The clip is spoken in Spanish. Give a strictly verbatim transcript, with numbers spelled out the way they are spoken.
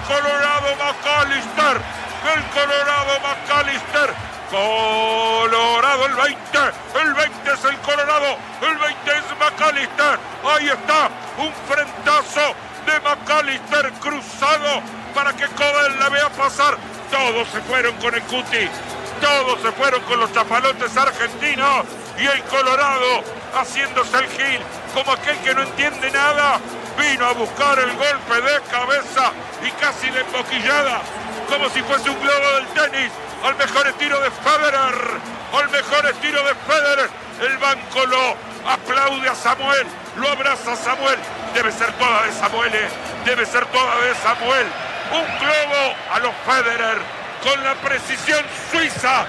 Colorado McAllister, el Colorado McAllister. Colorado el veinte, el veinte es el Colorado, el veinte es McAllister. Ahí está, un frentazo de McAllister cruzado para que Codel la vea pasar. Todos se fueron con el Cuti, todos se fueron con los chapalotes argentinos y el Colorado haciéndose el gil como aquel que no entiende nada. Vino a buscar el golpe de cabeza y casi la emboquillada, como si fuese un globo del tenis. Al mejor estilo de Federer, al mejor estilo de Federer. El banco lo aplaude a Samuel, lo abraza a Samuel. Debe ser toda de Samuel, eh. debe ser toda de Samuel. Un globo a los Federer con la precisión suiza